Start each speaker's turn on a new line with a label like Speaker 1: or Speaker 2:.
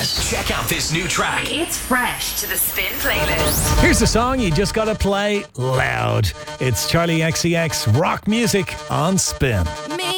Speaker 1: Yes.
Speaker 2: Check out this new track.
Speaker 3: It's fresh to the Spin playlist.
Speaker 1: Here's a song you just gotta play loud. It's Charlie XCX rock music on Spin.
Speaker 4: Me